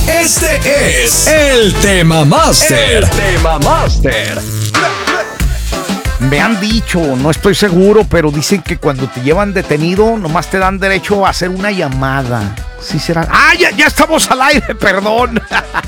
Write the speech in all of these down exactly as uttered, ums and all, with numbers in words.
Este es el Tema Master. El Tema Master. Me han dicho, no estoy seguro, pero dicen que cuando te llevan detenido, nomás te dan derecho a hacer una llamada. ¿Sí será? ¡Ah, ya, ya estamos al aire! Perdón.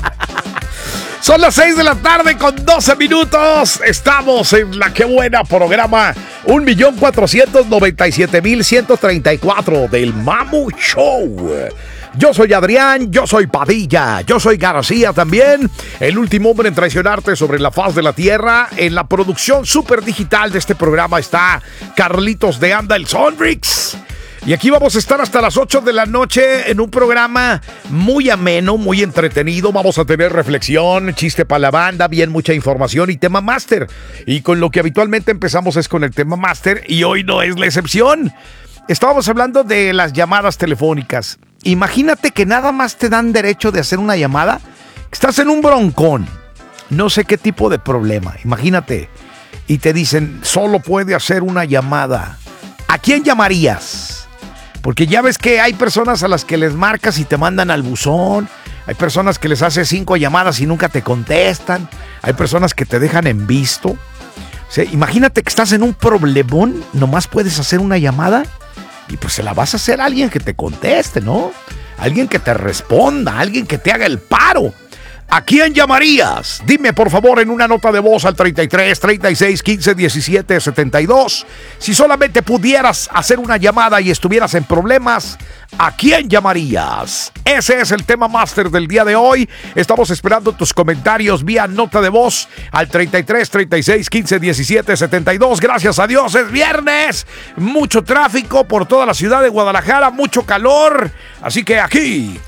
Son las seis de la tarde con doce minutos. Estamos en la Qué Buena programa un millón cuatrocientos noventa y siete mil ciento treinta y cuatro del Mamu Show. Yo soy Adrián, yo soy Padilla, yo soy García también, el último hombre en traicionarte sobre la faz de la tierra. En la producción super digital de este programa está Carlitos de Anda, el Sonrix. Y aquí vamos a estar hasta las ocho de la noche en un programa muy ameno, muy entretenido. Vamos a tener reflexión, chiste para la banda, bien mucha información y tema máster. Y con lo que habitualmente empezamos es con el tema máster y hoy no es la excepción. Estábamos hablando de las llamadas telefónicas. Imagínate que nada más te dan derecho de hacer una llamada. Estás en un broncón, no sé qué tipo de problema, imagínate. Y te dicen, solo puede hacer una llamada. ¿A quién llamarías? Porque ya ves que hay personas a las que les marcas y te mandan al buzón. Hay personas que les haces cinco llamadas y nunca te contestan. Hay personas que te dejan en visto. O sea, imagínate que estás en un problemón, nomás puedes hacer una llamada. Y pues se la vas a hacer a alguien que te conteste, ¿no? Alguien que te responda, alguien que te haga el paro. ¿A quién llamarías? Dime por favor en una nota de voz al treinta y tres, treinta y seis, quince, diecisiete, setenta y dos. Si solamente pudieras hacer una llamada y estuvieras en problemas, ¿a quién llamarías? Ese es el tema máster del día de hoy. Estamos esperando tus comentarios vía nota de voz al treinta y tres, treinta y seis, quince, diecisiete, setenta y dos. Gracias a Dios es viernes. Mucho tráfico por toda la ciudad de Guadalajara, mucho calor. Así que aquí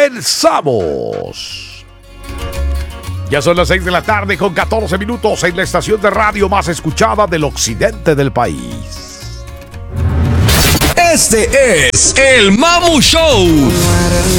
comenzamos. Ya son las seis de la tarde con catorce minutos en la estación de radio más escuchada del occidente del país. Este es el Mamu Show.